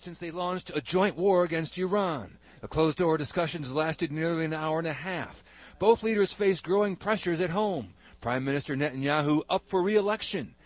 since they launched a joint war against Iran. The closed-door discussions lasted nearly an hour and a half. Both leaders faced growing pressures at home. Prime Minister Netanyahu up for re-election.